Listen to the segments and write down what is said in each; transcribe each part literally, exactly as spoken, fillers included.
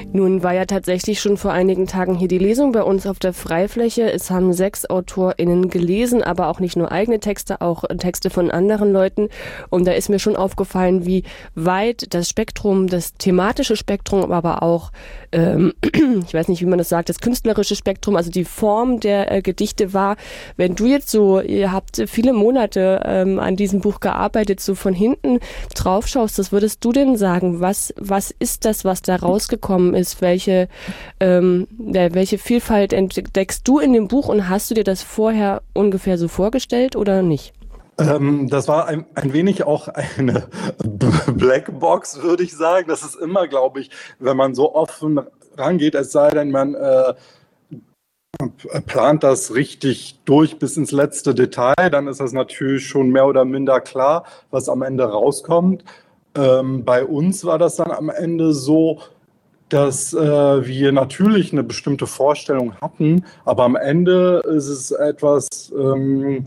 Nun war ja tatsächlich schon vor einigen Tagen hier die Lesung bei uns auf der Freifläche. Es haben sechs AutorInnen gelesen, aber auch nicht nur eigene Texte, auch Texte von anderen Leuten. Und da ist mir schon aufgefallen, wie weit das Spektrum, das thematische Spektrum, aber auch, ähm, ich weiß nicht, wie man das sagt, das künstlerische Spektrum, also die Form der äh, Gedichte war. Wenn du jetzt so, ihr habt viele Monate ähm, an diesem Buch gearbeitet, so von hinten drauf schaust, was würdest du denn sagen? Was, was ist das, was da rausgekommen ist? Welche, ähm, ja, welche Vielfalt entdeckst du in dem Buch und hast du dir das vorher ungefähr so vorgestellt oder nicht? Ähm, das war ein, ein wenig auch eine Blackbox, würde ich sagen. Das ist immer, glaube ich, wenn man so offen rangeht, es sei denn, man äh, plant das richtig durch bis ins letzte Detail, dann ist das natürlich schon mehr oder minder klar, was am Ende rauskommt. Ähm, bei uns war das dann am Ende so, dass äh, wir natürlich eine bestimmte Vorstellung hatten, aber am Ende ist es etwas ähm,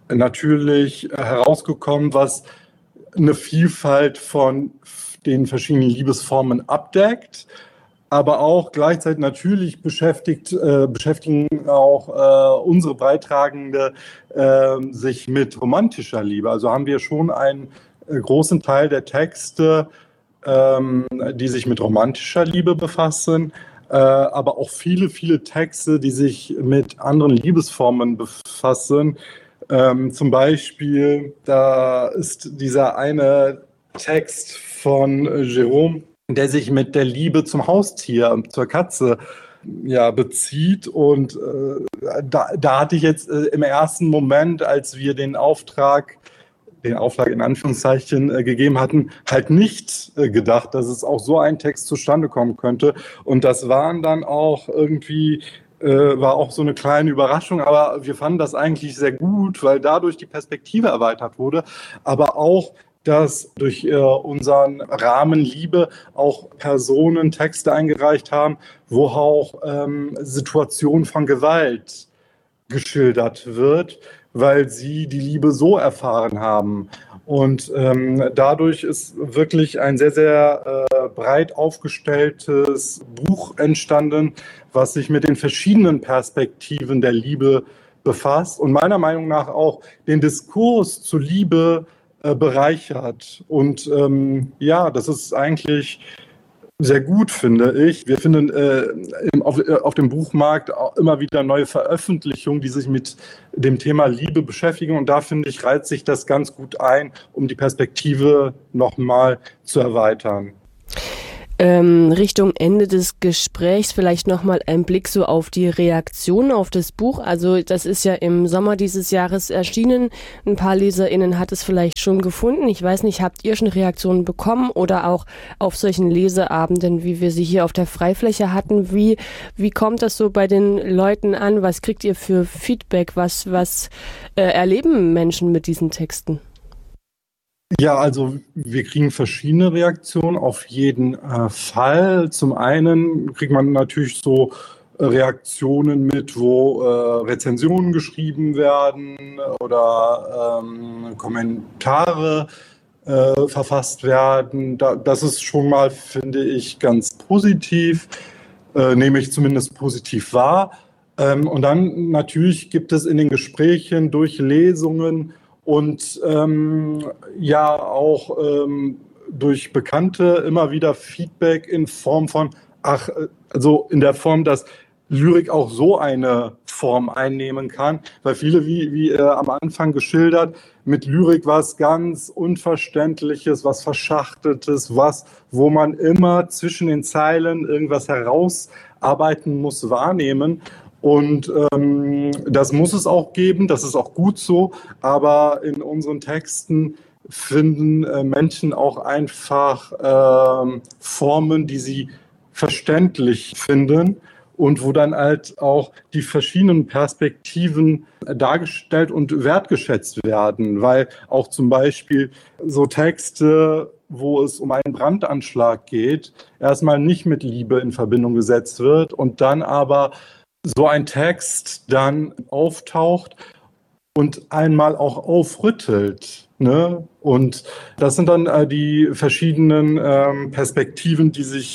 natürlich herausgekommen, was eine Vielfalt von den verschiedenen Liebesformen abdeckt, aber auch gleichzeitig natürlich beschäftigt, äh, beschäftigen auch äh, unsere Beitragende äh, sich mit romantischer Liebe. Also haben wir schon einen äh, großen Teil der Texte, ähm, die sich mit romantischer Liebe befassen, äh, aber auch viele, viele Texte, die sich mit anderen Liebesformen befassen. Ähm, zum Beispiel, da ist dieser eine Text von äh, Jérôme, der sich mit der Liebe zum Haustier, zur Katze, ja, bezieht. Und äh, da, da hatte ich jetzt äh, im ersten Moment, als wir den Auftrag, den Auftrag in Anführungszeichen äh, gegeben hatten, halt nicht äh, gedacht, dass es auch so ein Text zustande kommen könnte. Und das waren dann auch irgendwie, äh, war auch so eine kleine Überraschung, aber wir fanden das eigentlich sehr gut, weil dadurch die Perspektive erweitert wurde, aber auch dass durch äh, unseren Rahmen Liebe auch Personen Texte eingereicht haben, wo auch ähm, Situationen von Gewalt geschildert wird, weil sie die Liebe so erfahren haben. Und ähm, dadurch ist wirklich ein sehr, sehr äh, breit aufgestelltes Buch entstanden, was sich mit den verschiedenen Perspektiven der Liebe befasst und meiner Meinung nach auch den Diskurs zur Liebe äh, bereichert. Und ähm, ja, das ist eigentlich sehr gut, finde ich. Wir finden äh, im, auf, äh, auf dem Buchmarkt auch immer wieder neue Veröffentlichungen, die sich mit dem Thema Liebe beschäftigen. Und da, finde ich, reiht sich das ganz gut ein, um die Perspektive nochmal zu erweitern. Ähm, Richtung Ende des Gesprächs vielleicht nochmal ein Blick so auf die Reaktion auf das Buch. Also das ist ja im Sommer dieses Jahres erschienen. Ein paar LeserInnen hat es vielleicht schon gefunden. Ich weiß nicht, habt ihr schon Reaktionen bekommen oder auch auf solchen Leseabenden, wie wir sie hier auf der Freifläche hatten? Wie, wie kommt das so bei den Leuten an? Was kriegt ihr für Feedback? Was, was äh, erleben Menschen mit diesen Texten? Ja, also wir kriegen verschiedene Reaktionen auf jeden äh, Fall. Zum einen kriegt man natürlich so äh, Reaktionen mit, wo äh, Rezensionen geschrieben werden oder ähm, Kommentare äh, verfasst werden. Da, das ist schon mal, finde ich, ganz positiv, äh, nehme ich zumindest positiv wahr. Ähm, und dann natürlich gibt es in den Gesprächen durch Lesungen und ähm, ja auch ähm, durch Bekannte immer wieder Feedback in Form von, ach, also in der Form, dass Lyrik auch so eine Form einnehmen kann, weil viele, wie, wie äh, am Anfang geschildert, mit Lyrik was ganz Unverständliches, was Verschachteltes, was, wo man immer zwischen den Zeilen irgendwas herausarbeiten muss, wahrnehmen. Und ähm, das muss es auch geben, das ist auch gut so, aber in unseren Texten finden äh, Menschen auch einfach äh, Formen, die sie verständlich finden und wo dann halt auch die verschiedenen Perspektiven dargestellt und wertgeschätzt werden, weil auch zum Beispiel so Texte, wo es um einen Brandanschlag geht, erstmal nicht mit Liebe in Verbindung gesetzt wird und dann aber so ein Text dann auftaucht und einmal auch aufrüttelt. Ne? Und das sind dann äh, die verschiedenen ähm, Perspektiven, die sich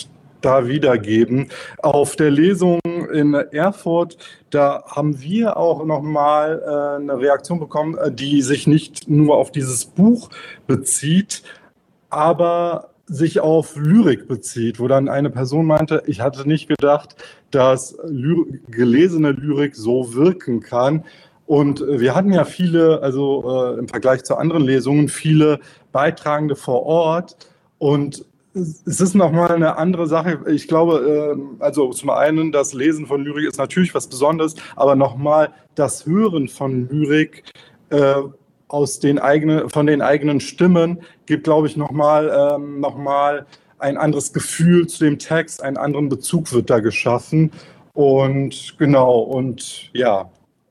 da wiedergeben. Auf der Lesung in Erfurt, da haben wir auch nochmal äh, eine Reaktion bekommen, die sich nicht nur auf dieses Buch bezieht, aber sich auf Lyrik bezieht, wo dann eine Person meinte, ich hatte nicht gedacht, dass Ly- gelesene Lyrik so wirken kann. Und wir hatten ja viele, also äh, im Vergleich zu anderen Lesungen, viele Beitragende vor Ort. Und es ist nochmal eine andere Sache. Ich glaube, äh, also zum einen, das Lesen von Lyrik ist natürlich was Besonderes, aber nochmal das Hören von Lyrik äh, aus den eigenen, von den eigenen Stimmen gibt, glaube ich, nochmal ähm, noch mal ein anderes Gefühl zu dem Text, einen anderen Bezug wird da geschaffen. Und genau, und ja.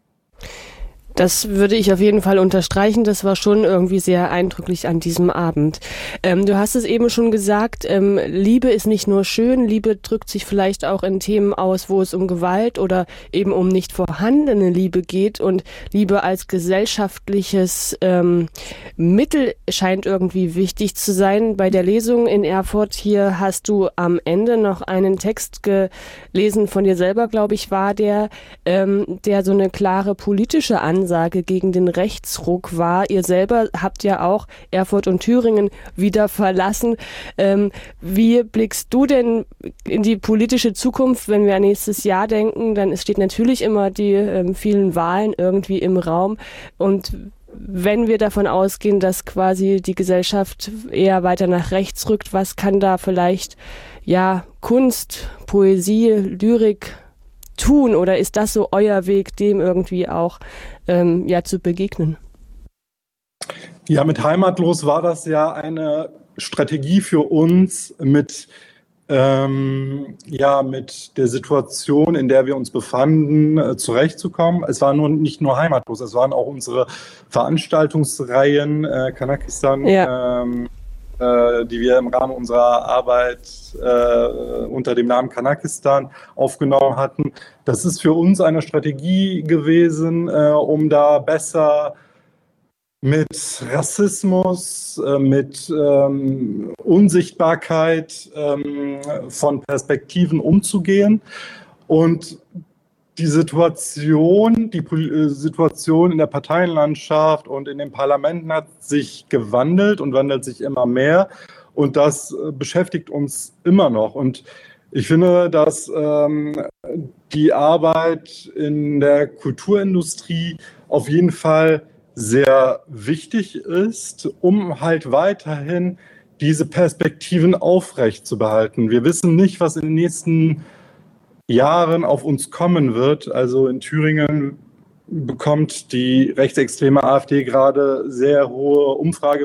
Das würde ich auf jeden Fall unterstreichen. Das war schon irgendwie sehr eindrücklich an diesem Abend. Ähm, du hast es eben schon gesagt, ähm, Liebe ist nicht nur schön, Liebe drückt sich vielleicht auch in Themen aus, wo es um Gewalt oder eben um nicht vorhandene Liebe geht. Und Liebe als gesellschaftliches ähm, Mittel scheint irgendwie wichtig zu sein. Bei der Lesung in Erfurt hier hast du am Ende noch einen Text gelesen von dir selber, glaube ich, war der, ähm, der so eine klare politische Ansage Ansage gegen den Rechtsruck war. Ihr selber habt ja auch Erfurt und Thüringen wieder verlassen. Ähm, wie blickst du denn in die politische Zukunft, wenn wir an nächstes Jahr denken? Dann steht natürlich immer die ähm, vielen Wahlen irgendwie im Raum. Und wenn wir davon ausgehen, dass quasi die Gesellschaft eher weiter nach rechts rückt, was kann da vielleicht ja Kunst, Poesie, Lyrik tun, oder ist das so euer Weg, dem irgendwie auch ähm, ja, zu begegnen? Ja, mit Heimatlos war das ja eine Strategie für uns, mit, ähm, ja, mit der Situation, in der wir uns befanden, äh, zurechtzukommen. Es war nur, nicht nur Heimatlos, es waren auch unsere Veranstaltungsreihen, äh, Kanakistan, ja. ähm, die wir im Rahmen unserer Arbeit äh, unter dem Namen Kanakistan aufgenommen hatten. Das ist für uns eine Strategie gewesen, äh, um da besser mit Rassismus, äh, mit ähm, Unsichtbarkeit ähm, von Perspektiven umzugehen. Und die Situation, die Situation in der Parteienlandschaft und in den Parlamenten hat sich gewandelt und wandelt sich immer mehr. Und das beschäftigt uns immer noch. Und ich finde, dass ähm, die Arbeit in der Kulturindustrie auf jeden Fall sehr wichtig ist, um halt weiterhin diese Perspektiven aufrechtzuerhalten. Wir wissen nicht, was in den nächsten Jahren auf uns kommen wird. Also in Thüringen bekommt die rechtsextreme AfD gerade sehr hohe Umfrage